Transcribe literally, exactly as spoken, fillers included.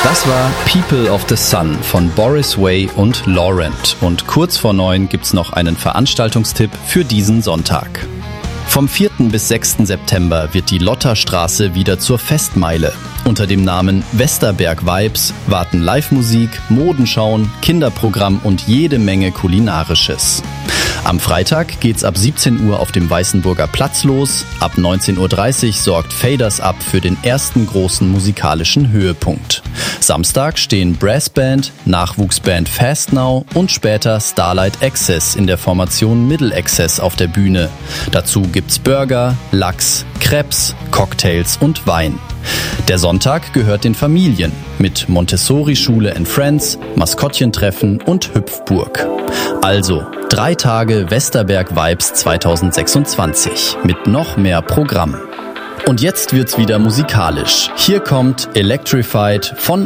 Das war People of the Sun von Boris Way und Laurent. Und kurz vor neun gibt's noch einen Veranstaltungstipp für diesen Sonntag. Vom vierten bis sechsten September wird die Lotterstraße wieder zur Festmeile. Unter dem Namen Westerberg Vibes warten Live-Musik, Modenschauen, Kinderprogramm und jede Menge Kulinarisches. Am Freitag geht's ab siebzehn Uhr auf dem Weißenburger Platz los. Ab neunzehn Uhr dreißig sorgt Faders Up für den ersten großen musikalischen Höhepunkt. Samstag stehen Brassband, Nachwuchsband Fast Now und später Starlight Access in der Formation Middle Access auf der Bühne. Dazu gibt's Burger, Lachs, Crepes, Cocktails und Wein. Der Sonntag gehört den Familien mit Montessori-Schule and Friends, Maskottchentreffen und Hüpfburg. Also drei Tage Westerberg Vibes zwanzig sechsundzwanzig mit noch mehr Programm. Und jetzt wird's wieder musikalisch. Hier kommt Electrified von